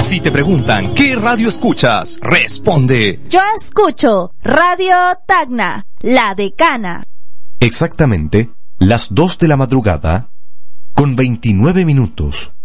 Si te preguntan ¿qué radio escuchas? Responde: yo escucho Radio Tacna, La Decana. Exactamente las 2 de la madrugada con 29 minutos.